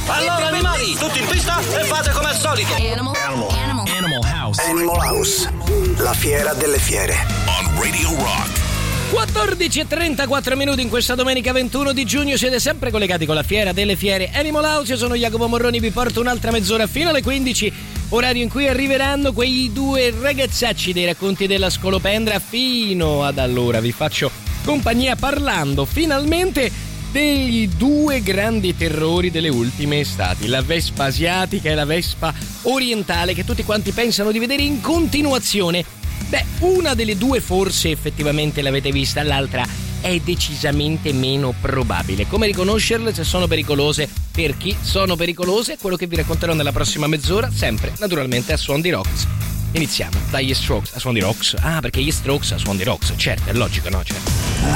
Allora animali, tutti in pista e fate come al solito. Animal House. Animal House, la fiera delle fiere. On Radio Rock. 14:34 in questa domenica 21 di giugno. Siete sempre collegati con la fiera delle fiere Animal House. Io sono Jacopo Morroni, vi porto un'altra mezz'ora fino alle 15, orario in cui arriveranno quei due ragazzacci dei racconti della Scolopendra. Fino ad allora vi faccio compagnia parlando finalmente degli due grandi terrori delle ultime estati, la Vespa asiatica e la Vespa orientale, che tutti quanti pensano di vedere in continuazione. Beh, una delle due forse effettivamente l'avete vista, l'altra è decisamente meno probabile. Come riconoscerle, se sono pericolose, per chi sono pericolose, è quello che vi racconterò nella prossima mezz'ora, sempre naturalmente a suon di Rocks. Iniziamo dagli Strokes a suon di Rocks. Ah, perché gli Strokes a suon di Rocks, certo, è logico, no? Certo.